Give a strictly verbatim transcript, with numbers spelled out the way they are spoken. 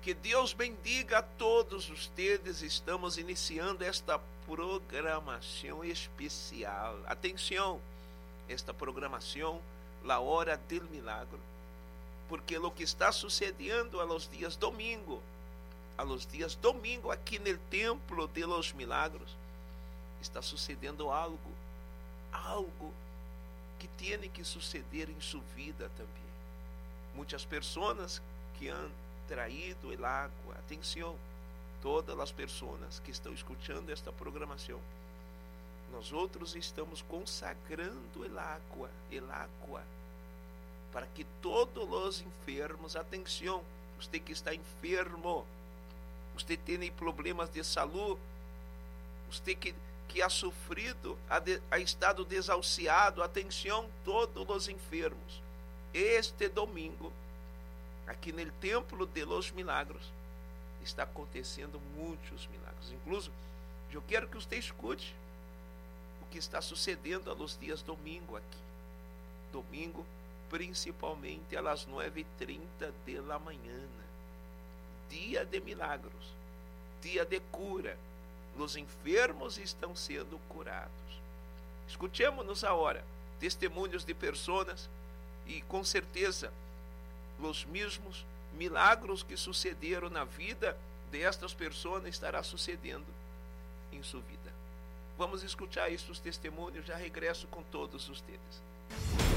Que Deus bendiga a todos ustedes. Estamos iniciando esta programação especial. Atenção, esta programação, la hora del milagro. Porque lo que está sucedendo a los días domingo, a los días domingo aqui no templo de los milagros, está sucedendo algo, algo que tem que suceder em sua vida também. Muitas pessoas que han traído el agua, atenção, todas as pessoas que estão escutando esta programação, nós outros estamos consagrando el agua, el agua, para que todos os enfermos, atenção, você que está enfermo, você tem problemas de saúde, você que, que ha sofrido, ha, de, ha estado desahuciado, atenção, todos os enfermos, este domingo, aqui no Templo de los Milagros, está acontecendo muitos milagres. Incluso, eu quero que você escute o que está sucedendo aos dias domingo aqui. Domingo, principalmente às nove e trinta da manhã. Dia de milagros, dia de cura. Os enfermos estão sendo curados. Escutemos-nos agora testemunhos de pessoas e com certeza os mesmos milagros que sucederam na vida destas pessoas estará sucedendo em sua vida. Vamos escutar estes testemunhos, já regresso com todos vocês.